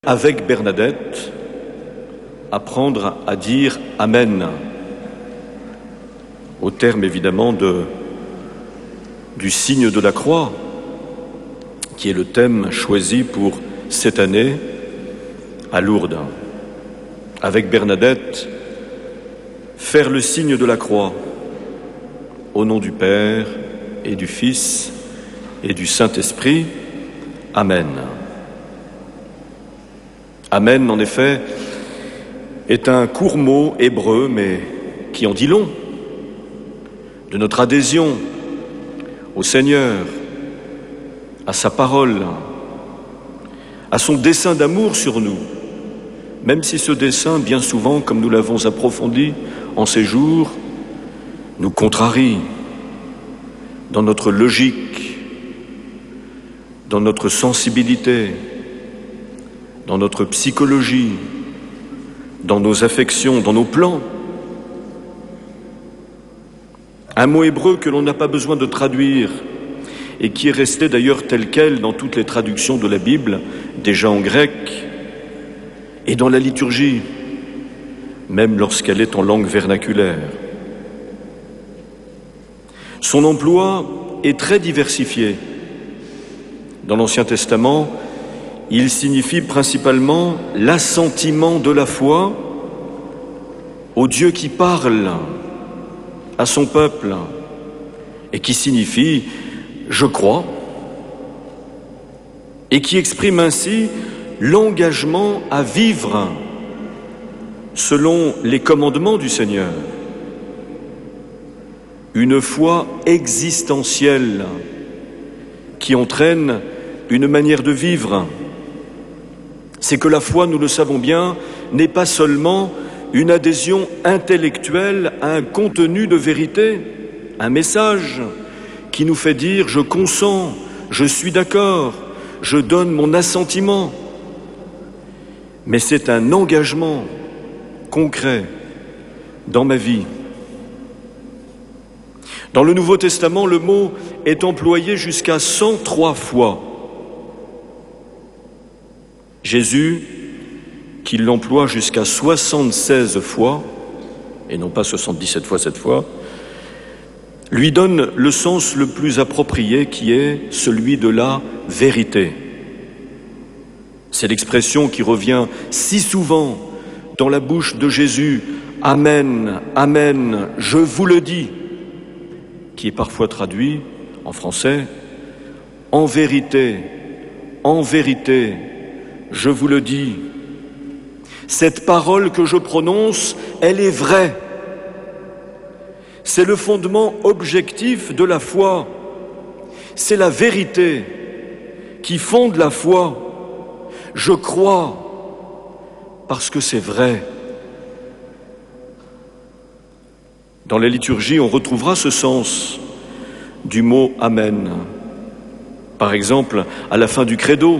avec Bernadette, apprendre à dire « Amen », au terme évidemment du signe de la croix, qui est le thème choisi pour cette année à Lourdes. Avec Bernadette, faire le signe de la croix, au nom du Père et du Fils et du Saint-Esprit. Amen. Amen, en effet, est un court mot hébreu, mais qui en dit long, de notre adhésion au Seigneur, à sa parole, à son dessein d'amour sur nous, même si ce dessein, bien souvent, comme nous l'avons approfondi en ces jours, nous contrarie dans notre logique, dans notre sensibilité, dans notre psychologie, dans nos affections, dans nos plans. Un mot hébreu que l'on n'a pas besoin de traduire et qui est resté d'ailleurs tel quel dans toutes les traductions de la Bible, déjà en grec et dans la liturgie, même lorsqu'elle est en langue vernaculaire. Son emploi est très diversifié. Dans l'Ancien Testament, il signifie principalement l'assentiment de la foi au Dieu qui parle à son peuple et qui signifie « je crois » et qui exprime ainsi l'engagement à vivre selon les commandements du Seigneur. Une foi existentielle qui entraîne une manière de vivre. C'est que la foi, nous le savons bien, n'est pas seulement une adhésion intellectuelle à un contenu de vérité, un message qui nous fait dire « je consens, je suis d'accord, je donne mon assentiment ». Mais c'est un engagement concret dans ma vie. Dans le Nouveau Testament, le mot est employé jusqu'à 103 fois. Jésus, qui l'emploie jusqu'à 76 fois, et non pas 77 fois cette fois, lui donne le sens le plus approprié qui est celui de la vérité. C'est l'expression qui revient si souvent dans la bouche de Jésus, « Amen, Amen, je vous le dis », qui est parfois traduit en français, « En vérité, je vous le dis, cette parole que je prononce, elle est vraie. C'est le fondement objectif de la foi. C'est la vérité qui fonde la foi. Je crois parce que c'est vrai. » Dans la liturgie, on retrouvera ce sens du mot « Amen ». Par exemple, à la fin du credo,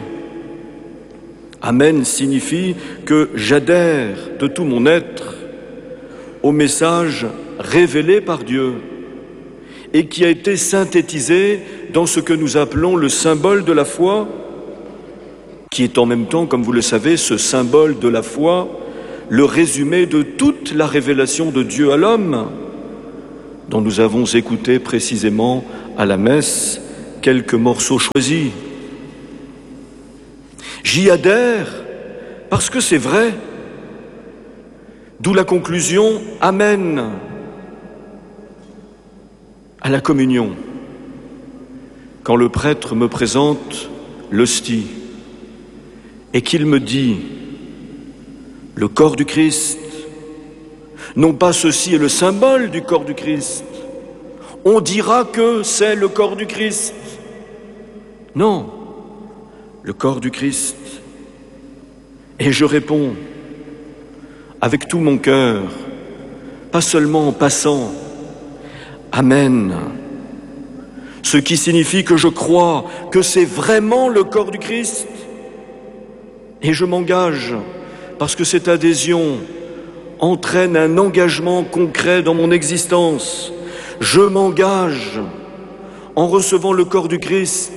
Amen signifie que j'adhère de tout mon être au message révélé par Dieu et qui a été synthétisé dans ce que nous appelons le symbole de la foi, qui est en même temps, comme vous le savez, ce symbole de la foi, le résumé de toute la révélation de Dieu à l'homme, dont nous avons écouté précisément à la messe quelques morceaux choisis. J'y adhère parce que c'est vrai. D'où la conclusion « Amen » à la communion. Quand le prêtre me présente l'hostie et qu'il me dit « le corps du Christ », non pas ceci est le symbole du corps du Christ, on dira que c'est le corps du Christ. Non, le corps du Christ. Et je réponds avec tout mon cœur, pas seulement en passant, Amen. Ce qui signifie que je crois que c'est vraiment le corps du Christ. Et je m'engage parce que cette adhésion entraîne un engagement concret dans mon existence. Je m'engage en recevant le corps du Christ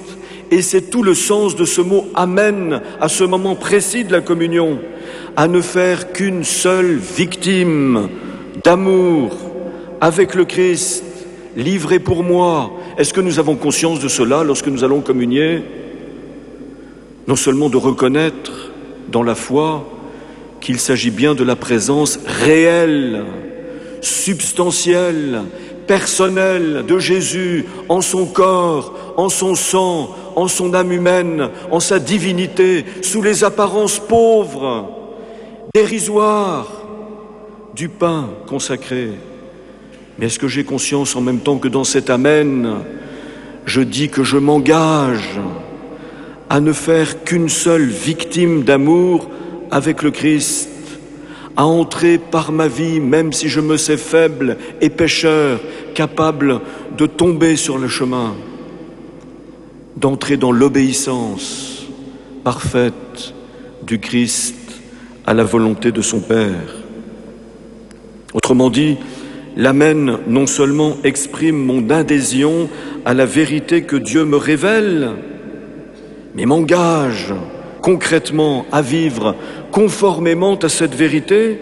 Et c'est tout le sens de ce mot « Amen » à ce moment précis de la communion, à ne faire qu'une seule victime d'amour avec le Christ, livré pour moi. Est-ce que nous avons conscience de cela lorsque nous allons communier? Non seulement de reconnaître dans la foi qu'il s'agit bien de la présence réelle, substantielle, personnelle de Jésus en son corps, en son sang, en son âme humaine, en sa divinité, sous les apparences pauvres, dérisoires du pain consacré. Mais est-ce que j'ai conscience en même temps que dans cet Amen, je dis que je m'engage à ne faire qu'une seule victime d'amour avec le Christ, à entrer par ma vie, même si je me sais faible et pécheur, capable de tomber sur le chemin, d'entrer dans l'obéissance parfaite du Christ à la volonté de son Père. Autrement dit, l'Amen non seulement exprime mon adhésion à la vérité que Dieu me révèle, mais m'engage concrètement à vivre conformément à cette vérité.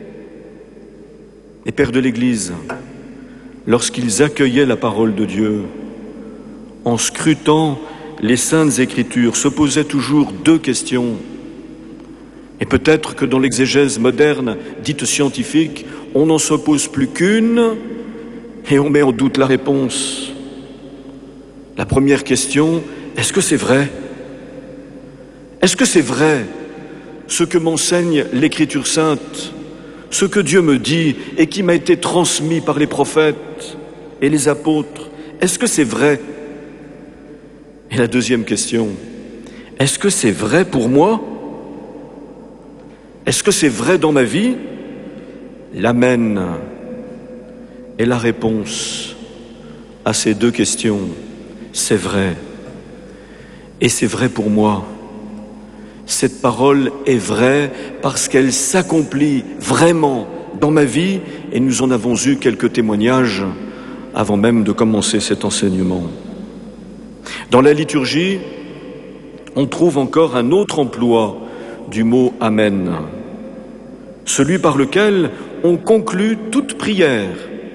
Les pères de l'Église, lorsqu'ils accueillaient la parole de Dieu, en scrutant les Saintes Écritures, se posaient toujours deux questions. Et peut-être que dans l'exégèse moderne, dite scientifique, on n'en se pose plus qu'une et on met en doute la réponse. La première question, est-ce que c'est vrai? Est-ce que c'est vrai ce que m'enseigne l'Écriture sainte, ce que Dieu me dit et qui m'a été transmis par les prophètes et les apôtres? Est-ce que c'est vrai? Et la deuxième question, est-ce que c'est vrai pour moi? Est-ce que c'est vrai dans ma vie? L'Amen est la réponse à ces deux questions. C'est vrai. Et c'est vrai pour moi. Cette parole est vraie parce qu'elle s'accomplit vraiment dans ma vie et nous en avons eu quelques témoignages avant même de commencer cet enseignement. Dans la liturgie, on trouve encore un autre emploi du mot « Amen », celui par lequel on conclut toute prière.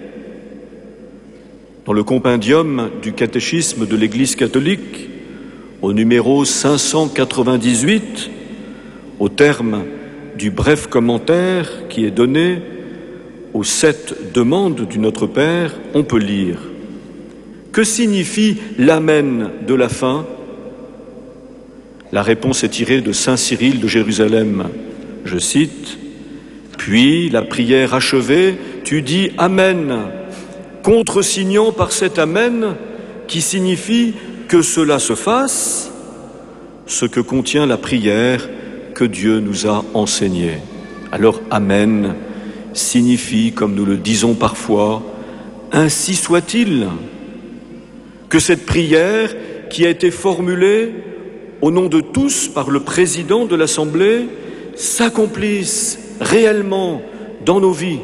Dans le compendium du catéchisme de l'Église catholique, au numéro 598, au terme du bref commentaire qui est donné aux 7 demandes du Notre Père, on peut lire « Que signifie l'Amen de la fin ?» La réponse est tirée de saint Cyril de Jérusalem. Je cite « Puis, la prière achevée, tu dis Amen, contresignant par cet Amen qui signifie que cela se fasse, ce que contient la prière que Dieu nous a enseignée. » Alors Amen signifie, comme nous le disons parfois, « Ainsi soit-il » que cette prière qui a été formulée au nom de tous par le président de l'Assemblée s'accomplisse réellement dans nos vies.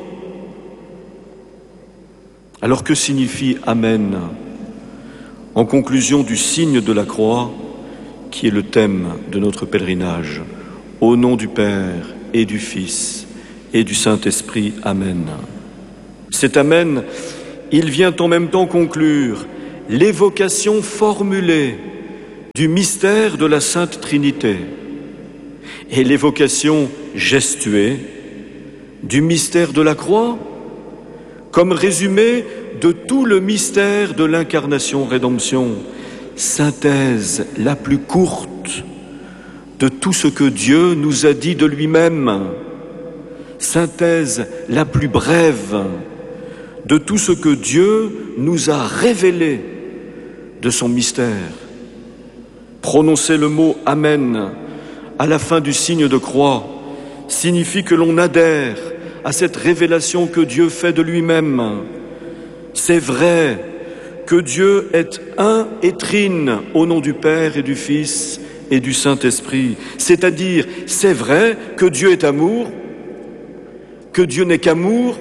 Alors que signifie Amen? En conclusion du signe de la croix, qui est le thème de notre pèlerinage, au nom du Père et du Fils et du Saint-Esprit, Amen. Cet Amen, il vient en même temps conclure l'évocation formulée du mystère de la Sainte Trinité et l'évocation gestuée du mystère de la croix comme résumé de tout le mystère de l'incarnation-rédemption, synthèse la plus courte de tout ce que Dieu nous a dit de lui-même, synthèse la plus brève de tout ce que Dieu nous a révélé de son mystère. Prononcer le mot « Amen » à la fin du signe de croix signifie que l'on adhère à cette révélation que Dieu fait de lui-même. C'est vrai que Dieu est un et trine au nom du Père et du Fils et du Saint-Esprit. C'est-à-dire, c'est vrai que Dieu est amour, que Dieu n'est qu'amour,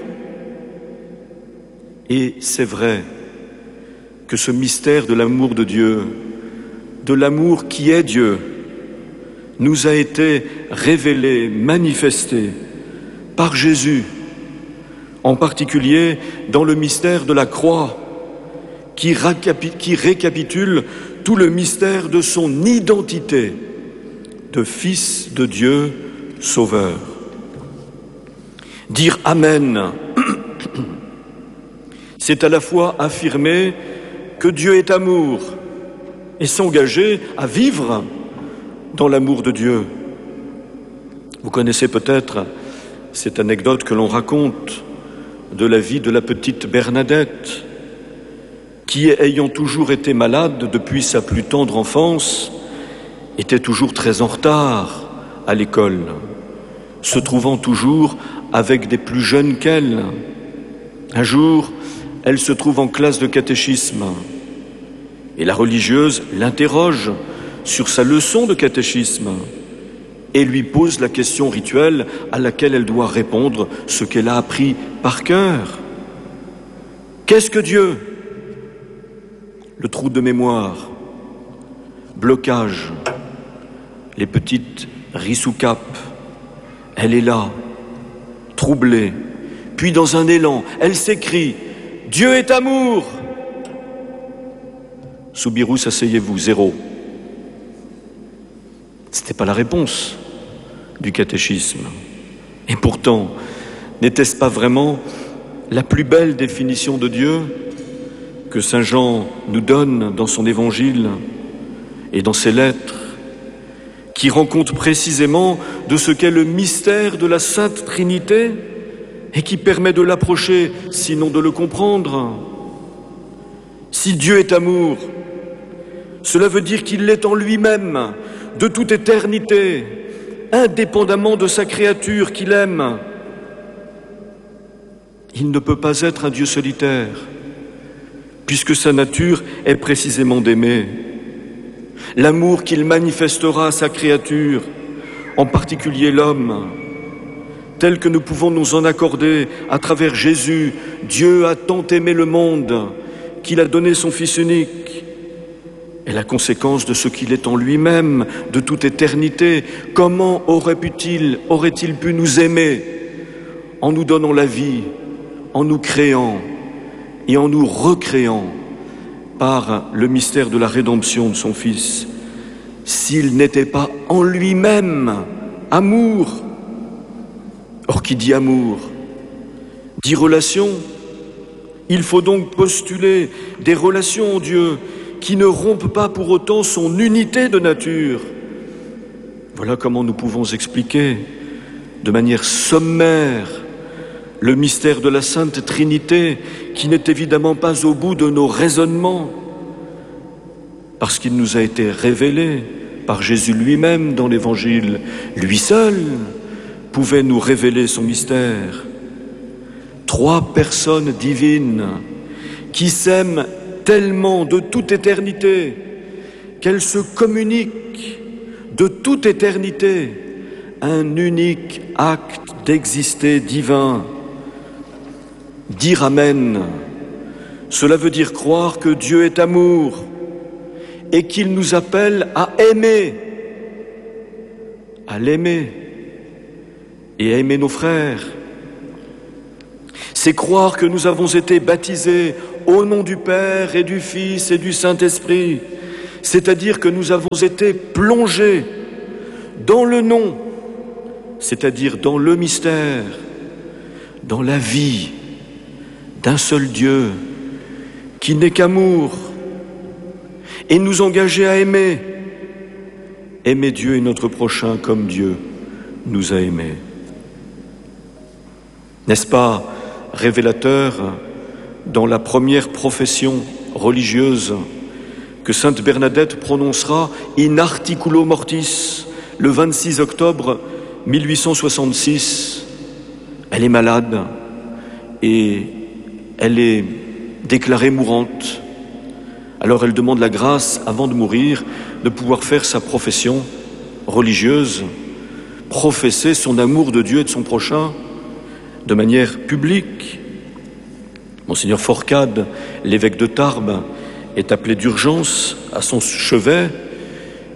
et c'est vrai que ce mystère de l'amour de Dieu de l'amour qui est Dieu nous a été révélé, manifesté par Jésus, en particulier dans le mystère de la croix, qui récapitule tout le mystère de son identité de Fils de Dieu Sauveur. Dire Amen, c'est à la fois affirmer que Dieu est amour et s'engager à vivre dans l'amour de Dieu. Vous connaissez peut-être cette anecdote que l'on raconte de la vie de la petite Bernadette, qui, ayant toujours été malade depuis sa plus tendre enfance, était toujours très en retard à l'école, se trouvant toujours avec des plus jeunes qu'elle. Un jour, elle se trouve en classe de catéchisme et la religieuse l'interroge sur sa leçon de catéchisme et lui pose la question rituelle à laquelle elle doit répondre ce qu'elle a appris par cœur. Qu'est-ce que Dieu ? Le trou de mémoire, blocage, les petites rissoupapes. Elle est là, troublée. Puis dans un élan, elle s'écrie « Dieu est amour !» Soubirous, asseyez-vous, 0. C'était pas la réponse du catéchisme. Et pourtant, n'était-ce pas vraiment la plus belle définition de Dieu que saint Jean nous donne dans son évangile et dans ses lettres, qui rend compte précisément de ce qu'est le mystère de la Sainte Trinité et qui permet de l'approcher, sinon de le comprendre. Si Dieu est amour, cela veut dire qu'il l'est en lui-même, de toute éternité, indépendamment de sa créature qu'il aime. Il ne peut pas être un Dieu solitaire, puisque sa nature est précisément d'aimer. L'amour qu'il manifestera à sa créature, en particulier l'homme, tel que nous pouvons nous en accorder à travers Jésus. Dieu a tant aimé le monde qu'il a donné son Fils unique, est la conséquence de ce qu'il est en lui-même, de toute éternité. Comment aurait-il pu nous aimer en nous donnant la vie, en nous créant et en nous recréant par le mystère de la rédemption de son Fils, s'il n'était pas en lui-même amour? Or, qui dit amour, dit relation. Il faut donc postuler des relations en Dieu qui ne rompent pas pour autant son unité de nature. Voilà comment nous pouvons expliquer de manière sommaire le mystère de la Sainte Trinité, qui n'est évidemment pas au bout de nos raisonnements, parce qu'il nous a été révélé par Jésus lui-même dans l'Évangile. Lui seul pouvait nous révéler son mystère. 3 personnes divines qui s'aiment tellement de toute éternité qu'elles se communiquent de toute éternité, un unique acte d'exister divin. Dire Amen, cela veut dire croire que Dieu est amour et qu'il nous appelle à aimer, à l'aimer et à aimer nos frères. C'est croire que nous avons été baptisés au nom du Père et du Fils et du Saint-Esprit, c'est-à-dire que nous avons été plongés dans le nom, c'est-à-dire dans le mystère, dans la vie d'un seul Dieu qui n'est qu'amour, et nous engager à aimer Dieu et notre prochain comme Dieu nous a aimés. N'est-ce pas révélateur dans la première profession religieuse que sainte Bernadette prononcera in articulo mortis le 26 octobre 1866. Elle est malade et elle est déclarée mourante. Alors elle demande la grâce, avant de mourir, de pouvoir faire sa profession religieuse, professer son amour de Dieu et de son prochain de manière publique. Monseigneur Forcade, l'évêque de Tarbes, est appelé d'urgence à son chevet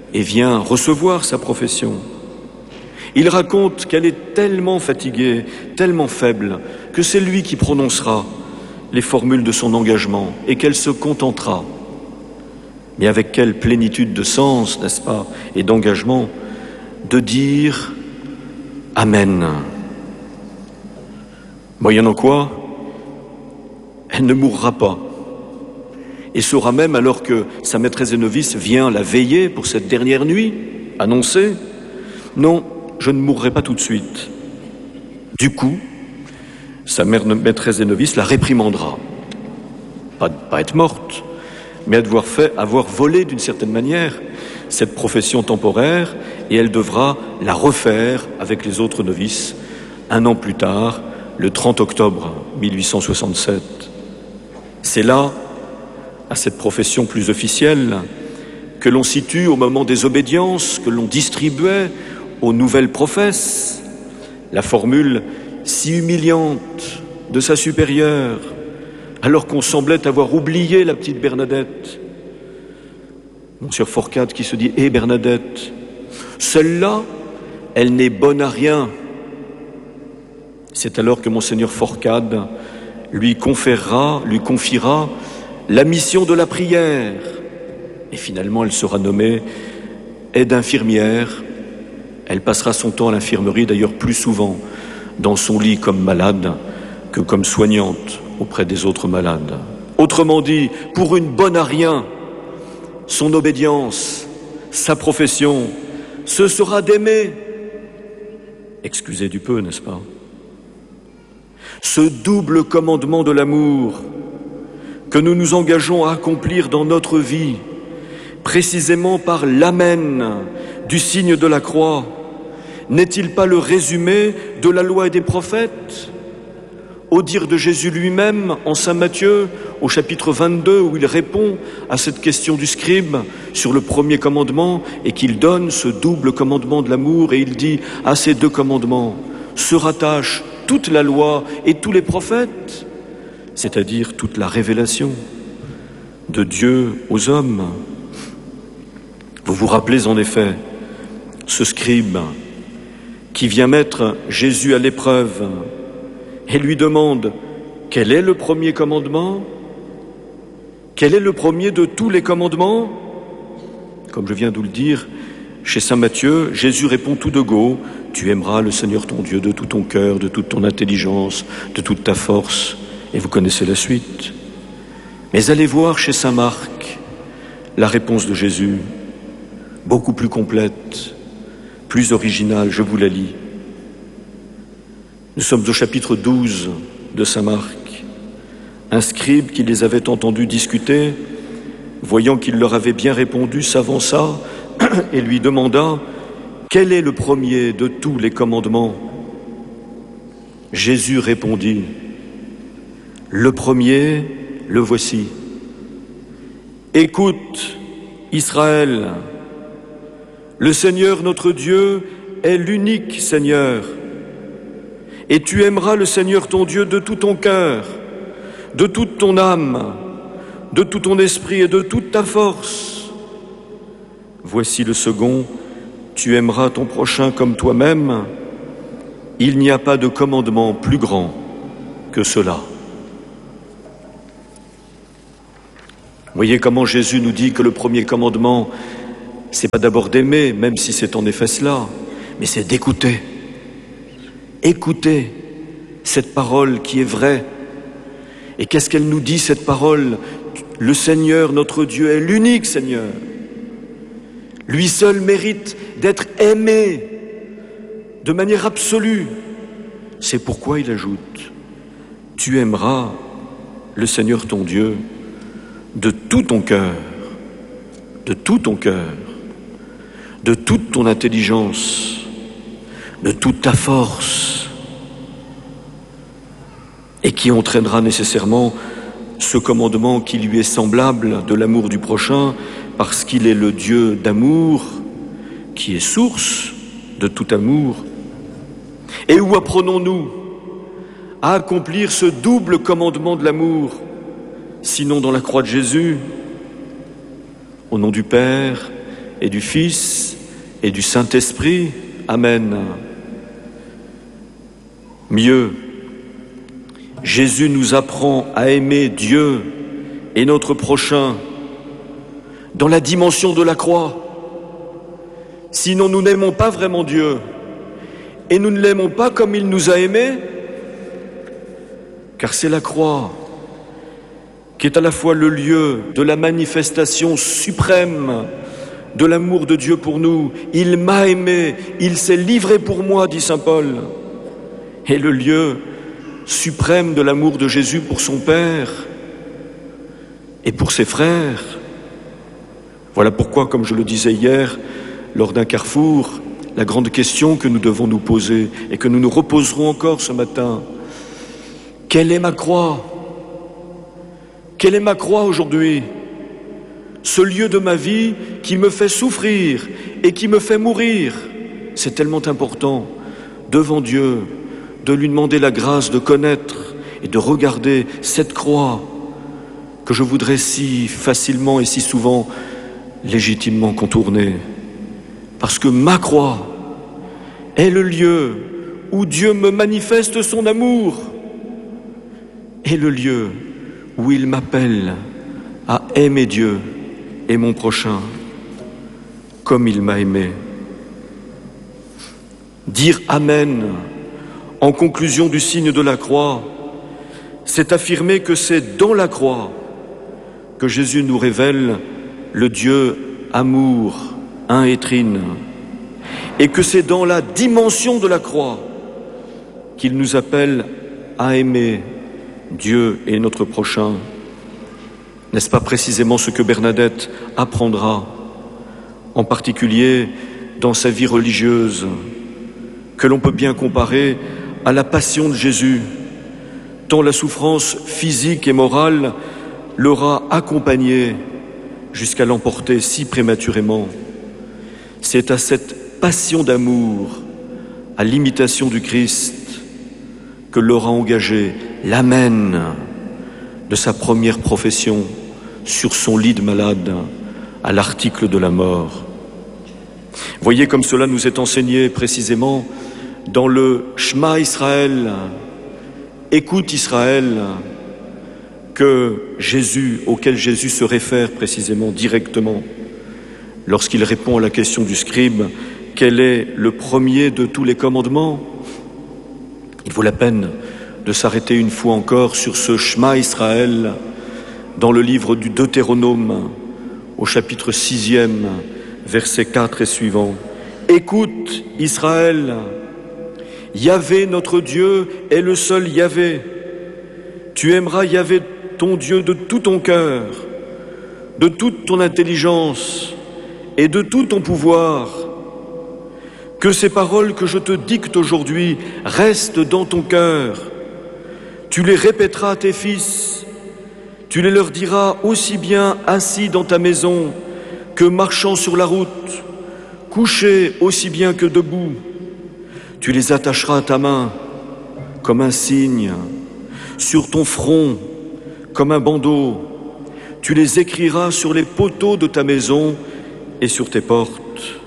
et vient recevoir sa profession. Il raconte qu'elle est tellement fatiguée, tellement faible, que c'est lui qui prononcera les formules de son engagement et qu'elle se contentera. Mais avec quelle plénitude de sens, n'est-ce pas, et d'engagement, de dire « Amen ». Moyennant quoi, elle ne mourra pas. Et saura même, alors que sa maîtresse et novice vient la veiller pour cette dernière nuit, annoncer « Non, je ne mourrai pas tout de suite ». Du coup, sa maîtresse et novice la réprimandera. Pas être morte, mais avoir volé d'une certaine manière cette profession temporaire, et elle devra la refaire avec les autres novices un an plus tard, le 30 octobre 1867. C'est là, à cette profession plus officielle, que l'on situe au moment des obédiences, que l'on distribuait aux nouvelles professes, la formule si humiliante de sa supérieure, alors qu'on semblait avoir oublié la petite Bernadette. Monsieur Fourcade qui se dit « Eh Bernadette, celle-là, elle n'est bonne à rien ». C'est alors que Monseigneur Fourcade lui confiera la mission de la prière. Et finalement, elle sera nommée aide infirmière. Elle passera son temps à l'infirmerie, d'ailleurs plus souvent dans son lit comme malade que comme soignante auprès des autres malades. Autrement dit, pour une bonne à rien, son obédience, sa profession, ce sera d'aimer. Excusez du peu, n'est-ce pas? Ce double commandement de l'amour que nous nous engageons à accomplir dans notre vie, précisément par l'amen du signe de la croix, n'est-il pas le résumé de la loi et des prophètes? Au dire de Jésus lui-même en Saint Matthieu, au chapitre 22, où il répond à cette question du scribe sur le premier commandement et qu'il donne ce double commandement de l'amour, et il dit à ces deux commandements se rattache toute la loi et tous les prophètes, c'est-à-dire toute la révélation de Dieu aux hommes. Vous vous rappelez en effet ce scribe qui vient mettre Jésus à l'épreuve et lui demande « Quel est le premier commandement? Quel est le premier de tous les commandements ?» Comme je viens de vous le dire, chez saint Matthieu, Jésus répond tout de go « Tu aimeras le Seigneur ton Dieu de tout ton cœur, de toute ton intelligence, de toute ta force. » Et vous connaissez la suite. Mais allez voir chez saint Marc la réponse de Jésus, beaucoup plus complète, plus originale, je vous la lis. Nous sommes au chapitre 12 de saint Marc. Un scribe qui les avait entendus discuter, voyant qu'il leur avait bien répondu, s'avança et lui demanda « Quel est le premier de tous les commandements ?» Jésus répondit « Le premier, le voici. Écoute, Israël, le Seigneur notre Dieu est l'unique Seigneur. Et tu aimeras le Seigneur ton Dieu de tout ton cœur, de toute ton âme, de tout ton esprit et de toute ta force. Voici le second, tu aimeras ton prochain comme toi-même. Il n'y a pas de commandement plus grand que cela. » Voyez comment Jésus nous dit que le premier commandement, c'est pas d'abord d'aimer, même si c'est en effet cela, mais c'est d'écouter. Écoutez cette parole qui est vraie. Et qu'est-ce qu'elle nous dit, cette parole? Le Seigneur, notre Dieu, est l'unique Seigneur. Lui seul mérite d'être aimé de manière absolue. C'est pourquoi il ajoute « Tu aimeras le Seigneur ton Dieu de tout ton cœur, de tout ton cœur, de toute ton intelligence, de toute ta force, et qui entraînera nécessairement ce commandement qui lui est semblable de l'amour du prochain, parce qu'il est le Dieu d'amour, qui est source de tout amour. Et où apprenons-nous à accomplir ce double commandement de l'amour, sinon dans la croix de Jésus? Au nom du Père et du Fils et du Saint-Esprit. Amen. Mieux, Jésus nous apprend à aimer Dieu et notre prochain dans la dimension de la croix. Sinon, nous n'aimons pas vraiment Dieu et nous ne l'aimons pas comme il nous a aimés, car c'est la croix qui est à la fois le lieu de la manifestation suprême de l'amour de Dieu pour nous. Il m'a aimé, il s'est livré pour moi, dit saint Paul, et le lieu suprême de l'amour de Jésus pour son Père et pour ses frères. Voilà pourquoi, comme je le disais hier, lors d'un carrefour, la grande question que nous devons nous poser et que nous nous reposerons encore ce matin, quelle est ma croix ? Quelle est ma croix aujourd'hui ? Ce lieu de ma vie qui me fait souffrir et qui me fait mourir. C'est tellement important devant Dieu de lui demander la grâce de connaître et de regarder cette croix que je voudrais si facilement et si souvent légitimement contourner. Parce que ma croix est le lieu où Dieu me manifeste son amour et le lieu où il m'appelle à aimer Dieu et mon prochain comme il m'a aimé. Dire Amen en conclusion du signe de la croix, c'est affirmer que c'est dans la croix que Jésus nous révèle le Dieu amour, un et trine, et que c'est dans la dimension de la croix qu'il nous appelle à aimer Dieu et notre prochain. N'est-ce pas précisément ce que Bernadette apprendra, en particulier dans sa vie religieuse, que l'on peut bien comparer à la passion de Jésus, tant la souffrance physique et morale l'aura accompagné jusqu'à l'emporter si prématurément. C'est à cette passion d'amour, à l'imitation du Christ, que l'aura engagé l'Amen de sa première profession sur son lit de malade, à l'article de la mort. Voyez comme cela nous est enseigné précisément dans le Shema Israël, écoute Israël, auquel Jésus se réfère précisément, directement, lorsqu'il répond à la question du scribe, quel est le premier de tous les commandements ? Il vaut la peine de s'arrêter une fois encore sur ce Shema Israël dans le livre du Deutéronome, au chapitre 6e, versets 4 et suivants. Écoute Israël, Yahvé notre Dieu est le seul Yahvé. Tu aimeras Yahvé ton Dieu de tout ton cœur, de toute ton intelligence et de tout ton pouvoir. Que ces paroles que je te dicte aujourd'hui restent dans ton cœur. Tu les répéteras à tes fils, tu les leur diras aussi bien assis dans ta maison que marchant sur la route, couché aussi bien que debout. Tu les attacheras à ta main comme un signe, sur ton front comme un bandeau. Tu les écriras sur les poteaux de ta maison et sur tes portes.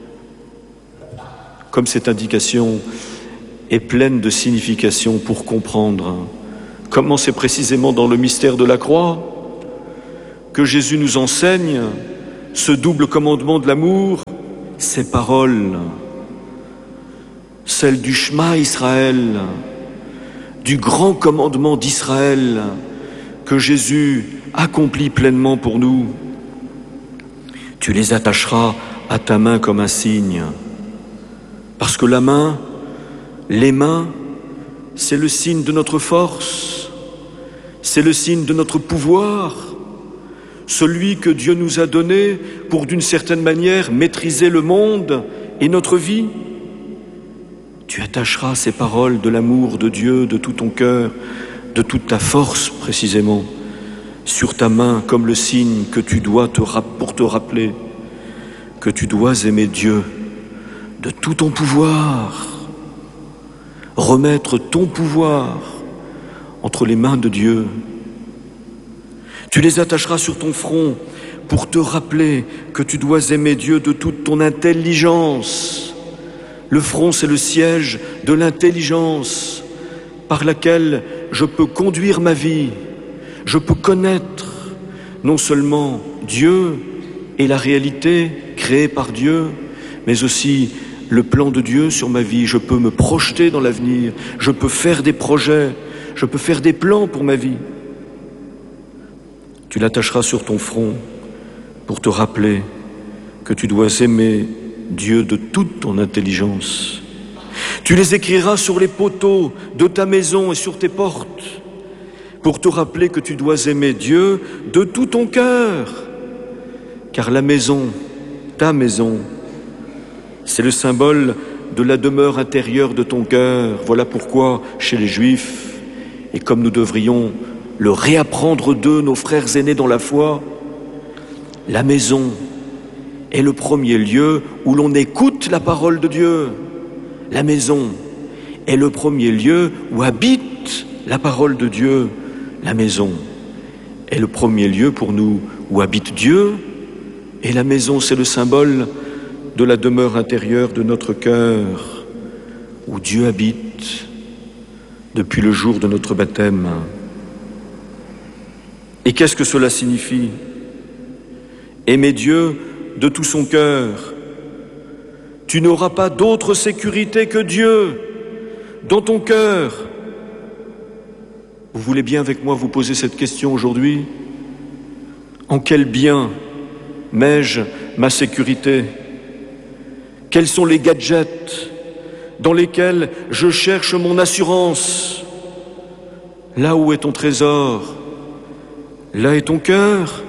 Comme cette indication est pleine de signification pour comprendre comment c'est précisément dans le mystère de la croix que Jésus nous enseigne ce double commandement de l'amour, ces paroles, celles du Shema Israël, du grand commandement d'Israël que Jésus accomplit pleinement pour nous. Tu les attacheras à ta main comme un signe, parce que la main, les mains, c'est le signe de notre force, c'est le signe de notre pouvoir, celui que Dieu nous a donné pour, d'une certaine manière, maîtriser le monde et notre vie. Tu attacheras ces paroles de l'amour de Dieu de tout ton cœur, de toute ta force précisément, sur ta main comme le signe que tu dois pour te rappeler que tu dois aimer Dieu de tout ton pouvoir, remettre ton pouvoir entre les mains de Dieu. Tu les attacheras sur ton front pour te rappeler que tu dois aimer Dieu de toute ton intelligence. Le front, c'est le siège de l'intelligence par laquelle je peux conduire ma vie. Je peux connaître non seulement Dieu et la réalité créée par Dieu, mais aussi le plan de Dieu sur ma vie. Je peux me projeter dans l'avenir, je peux faire des projets, je peux faire des plans pour ma vie. Tu l'attacheras sur ton front pour te rappeler que tu dois aimer Dieu de toute ton intelligence. Tu les écriras sur les poteaux de ta maison et sur tes portes pour te rappeler que tu dois aimer Dieu de tout ton cœur. Car la maison, ta maison, c'est le symbole de la demeure intérieure de ton cœur. Voilà pourquoi, chez les Juifs, et comme nous devrions le réapprendre d'eux, nos frères aînés dans la foi, la maison est le premier lieu où l'on écoute la parole de Dieu. La maison est le premier lieu où habite la parole de Dieu. La maison est le premier lieu pour nous où habite Dieu. Et la maison, c'est le symbole de la demeure intérieure de notre cœur, où Dieu habite depuis le jour de notre baptême. Et qu'est-ce que cela signifie? Aimer Dieu de tout son cœur. Tu n'auras pas d'autre sécurité que Dieu dans ton cœur. Vous voulez bien avec moi vous poser cette question aujourd'hui? En quel bien mets-je ma sécurité? Quels sont les gadgets dans lesquels je cherche mon assurance? Là où est ton trésor, là est ton cœur.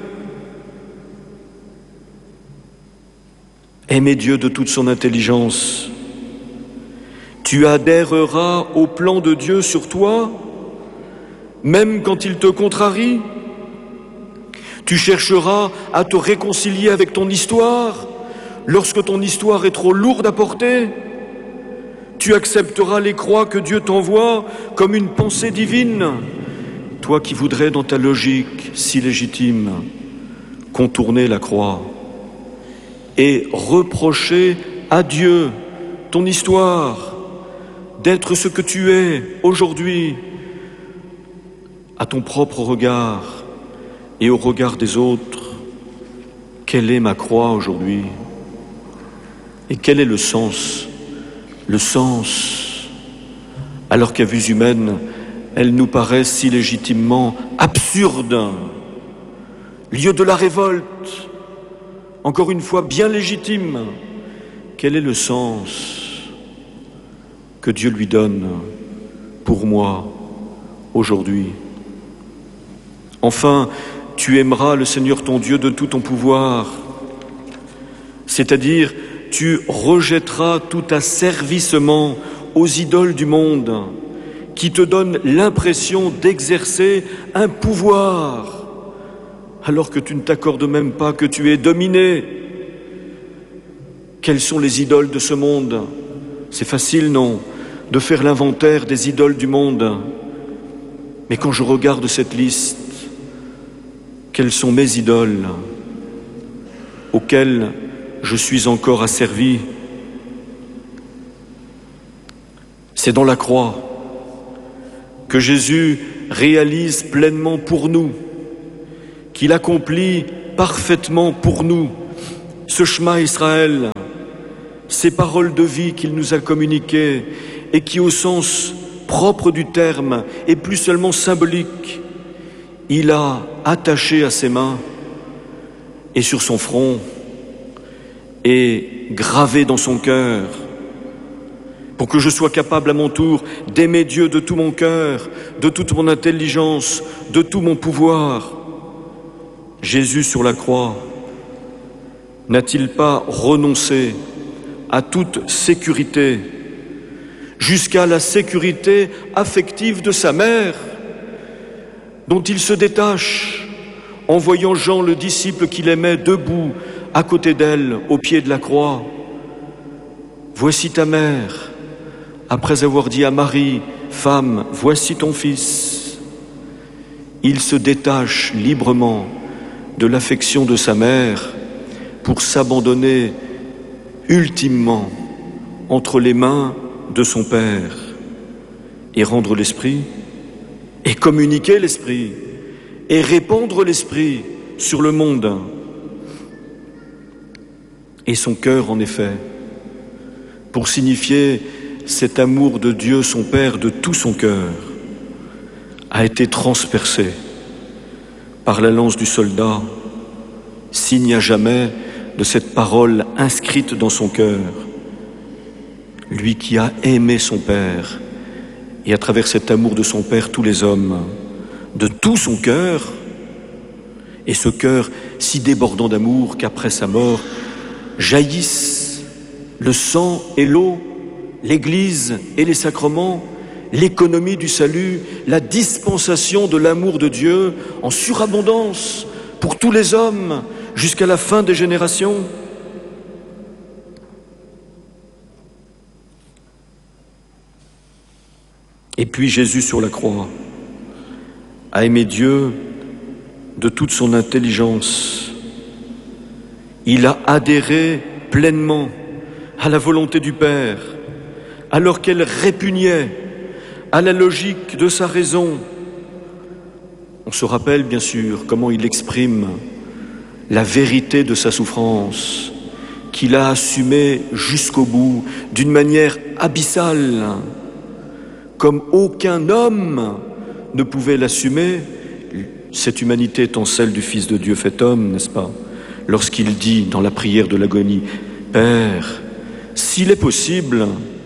Aimer Dieu de toute son intelligence. Tu adhéreras au plan de Dieu sur toi, même quand il te contrarie. Tu chercheras à te réconcilier avec ton histoire. Lorsque ton histoire est trop lourde à porter, tu accepteras les croix que Dieu t'envoie comme une pensée divine. Toi qui voudrais, dans ta logique si légitime, contourner la croix et reprocher à Dieu ton histoire d'être ce que tu es aujourd'hui à ton propre regard et au regard des autres. Quelle est ma croix aujourd'hui? Et quel est le sens? Le sens, alors qu'à vue humaine, elle nous paraît si légitimement absurde, lieu de la révolte, encore une fois bien légitime. Quel est le sens que Dieu lui donne pour moi aujourd'hui? Enfin, tu aimeras le Seigneur ton Dieu de tout ton pouvoir, c'est-à-dire tu rejetteras tout asservissement aux idoles du monde qui te donnent l'impression d'exercer un pouvoir alors que tu ne t'accordes même pas que tu es dominé. Quelles sont les idoles de ce monde? C'est facile, non, de faire l'inventaire des idoles du monde. Mais quand je regarde cette liste, quelles sont mes idoles auxquelles je suis encore asservi? C'est dans la croix que Jésus réalise pleinement pour nous, qu'il accomplit parfaitement pour nous ce Shema Israël, ces paroles de vie qu'il nous a communiquées et qui, au sens propre du terme et plus seulement symbolique, il a attaché à ses mains et sur son front et gravé dans son cœur, pour que je sois capable à mon tour d'aimer Dieu de tout mon cœur, de toute mon intelligence, de tout mon pouvoir. Jésus sur la croix n'a-t-il pas renoncé à toute sécurité, jusqu'à la sécurité affective de sa mère, dont il se détache en voyant Jean, le disciple qu'il aimait, debout à côté d'elle, au pied de la croix? Voici ta mère, après avoir dit à Marie, femme, voici ton fils. Il se détache librement de l'affection de sa mère pour s'abandonner ultimement entre les mains de son Père et rendre l'Esprit, et communiquer l'Esprit, et répandre l'Esprit sur le monde. Et son cœur, en effet, pour signifier cet amour de Dieu, son Père, de tout son cœur, a été transpercé par la lance du soldat, signe à jamais de cette parole inscrite dans son cœur. Lui qui a aimé son Père, et à travers cet amour de son Père, tous les hommes, de tout son cœur, et ce cœur si débordant d'amour qu'après sa mort, jaillissent le sang et l'eau, l'Église et les sacrements, l'économie du salut, la dispensation de l'amour de Dieu en surabondance pour tous les hommes jusqu'à la fin des générations. Et puis Jésus sur la croix a aimé Dieu de toute son intelligence. Il a adhéré pleinement à la volonté du Père, alors qu'elle répugnait à la logique de sa raison. On se rappelle bien sûr comment il exprime la vérité de sa souffrance, qu'il a assumée jusqu'au bout, d'une manière abyssale, comme aucun homme ne pouvait l'assumer, cette humanité étant celle du Fils de Dieu fait homme, n'est-ce pas? Lorsqu'il dit dans la prière de l'agonie, « Père, s'il est possible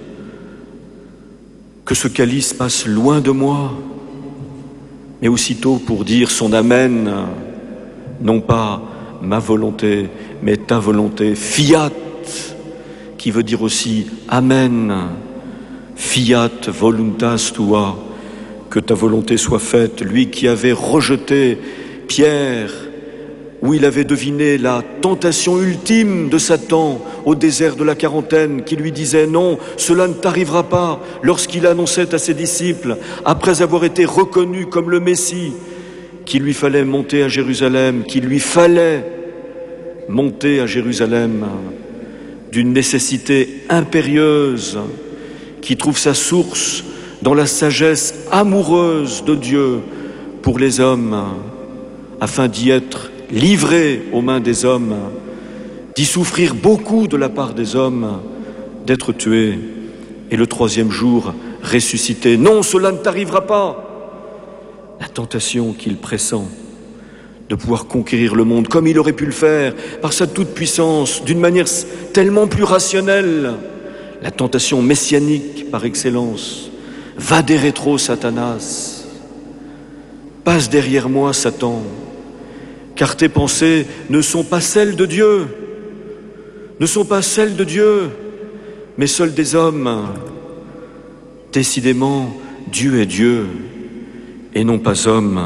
que ce calice passe loin de moi », mais aussitôt pour dire son Amen, non pas ma volonté, mais ta volonté, fiat, qui veut dire aussi Amen, fiat voluntas tua, que ta volonté soit faite. Lui qui avait rejeté Pierre, où il avait deviné la tentation ultime de Satan au désert de la quarantaine, qui lui disait non, cela ne t'arrivera pas, lorsqu'il annonçait à ses disciples, après avoir été reconnu comme le Messie, qu'il lui fallait monter à Jérusalem, qu'il lui fallait monter à Jérusalem d'une nécessité impérieuse qui trouve sa source dans la sagesse amoureuse de Dieu pour les hommes, afin d'y être livré aux mains des hommes, d'y souffrir beaucoup de la part des hommes, d'être tué, et le troisième jour ressuscité. Non, cela ne t'arrivera pas. La tentation qu'il pressent de pouvoir conquérir le monde comme il aurait pu le faire, par sa toute-puissance, d'une manière tellement plus rationnelle, la tentation messianique par excellence. Va des rétro, Satanas. Passe derrière moi, Satan, car tes pensées ne sont pas celles de Dieu, ne sont pas celles de Dieu, mais celles des hommes. Décidément, Dieu est Dieu et non pas homme.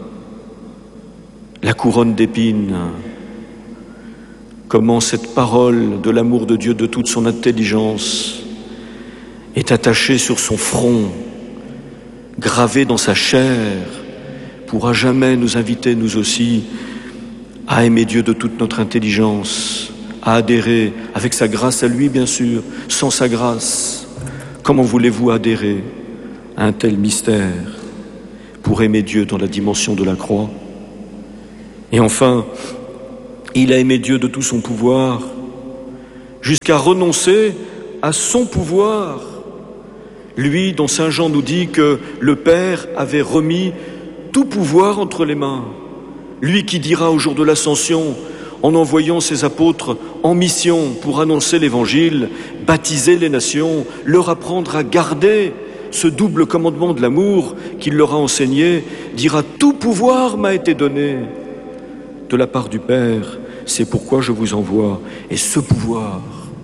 La couronne d'épines, comment cette parole de l'amour de Dieu de toute son intelligence est attachée sur son front, gravée dans sa chair, pour à jamais nous inviter, nous aussi, à aimer Dieu de toute notre intelligence, à adhérer, avec sa grâce à lui bien sûr, sans sa grâce. Comment voulez-vous adhérer à un tel mystère pour aimer Dieu dans la dimension de la croix? Et enfin, il a aimé Dieu de tout son pouvoir, jusqu'à renoncer à son pouvoir. Lui, dont Saint Jean nous dit que le Père avait remis tout pouvoir entre les mains. Lui qui dira au jour de l'Ascension, en envoyant ses apôtres en mission pour annoncer l'Évangile, baptiser les nations, leur apprendre à garder ce double commandement de l'amour qu'il leur a enseigné, dira « Tout pouvoir m'a été donné de la part du Père, c'est pourquoi je vous envoie. » Et ce pouvoir,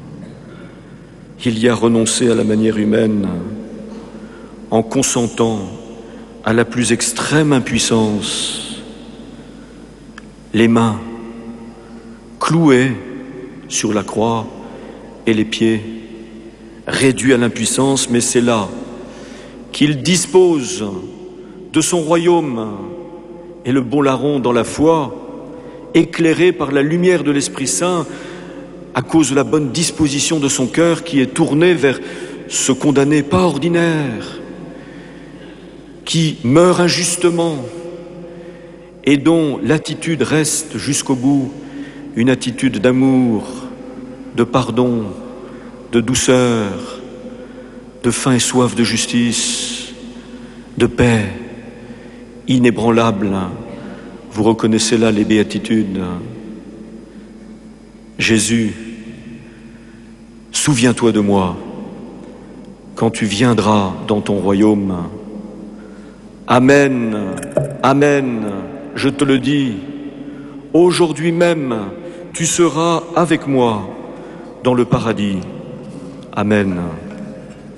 il y a renoncé à la manière humaine en consentant à la plus extrême impuissance, les mains clouées sur la croix et les pieds réduits à l'impuissance, mais c'est là qu'il dispose de son royaume, et le bon larron dans la foi éclairé par la lumière de l'Esprit Saint, à cause de la bonne disposition de son cœur qui est tourné vers ce condamné pas ordinaire, qui meurt injustement et dont l'attitude reste jusqu'au bout une attitude d'amour, de pardon, de douceur, de faim et soif de justice, de paix, inébranlable. Vous reconnaissez là les béatitudes. Jésus, souviens-toi de moi quand tu viendras dans ton royaume. Amen, amen, je te le dis, aujourd'hui même, tu seras avec moi dans le paradis. Amen.